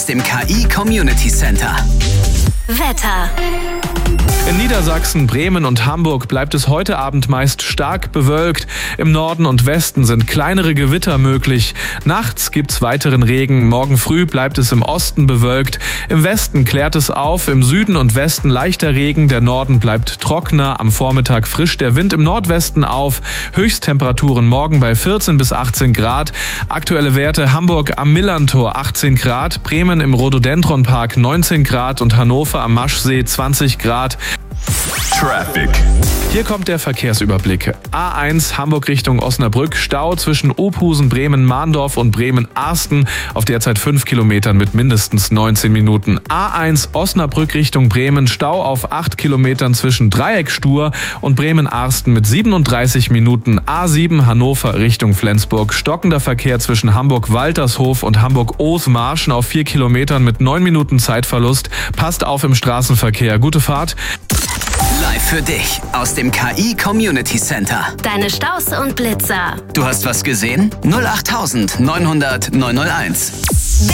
aus dem KI Community Center. Wetter. In Niedersachsen, Bremen und Hamburg bleibt es heute Abend meist stark bewölkt. Im Norden und Westen sind kleinere Gewitter möglich. Nachts gibt's weiteren Regen. Morgen früh bleibt es im Osten bewölkt. Im Westen klärt es auf. Im Süden und Westen leichter Regen. Der Norden bleibt trockener. Am Vormittag frischt der Wind im Nordwesten auf. Höchsttemperaturen morgen bei 14 bis 18 Grad. Aktuelle Werte: Hamburg am Millantor 18 Grad, Bremen im Rhododendronpark 19 Grad und Hannover am Maschsee 20 Grad. Traffic. Hier kommt der Verkehrsüberblick. A1 Hamburg Richtung Osnabrück, Stau zwischen Ophusen, Bremen-Mahndorf und Bremen-Arsten auf derzeit 5 Kilometern mit mindestens 19 Minuten. A1 Osnabrück Richtung Bremen, Stau auf 8 Kilometern zwischen Dreieck-Stur und Bremen-Arsten mit 37 Minuten. A7 Hannover Richtung Flensburg, stockender Verkehr zwischen Hamburg-Waltershof und Hamburg-Oos-Marschen auf 4 Kilometern mit 9 Minuten Zeitverlust. Passt auf im Straßenverkehr. Gute Fahrt. Live für dich aus dem KI Community Center. Deine Staus und Blitzer. Du hast was gesehen? 08900 901.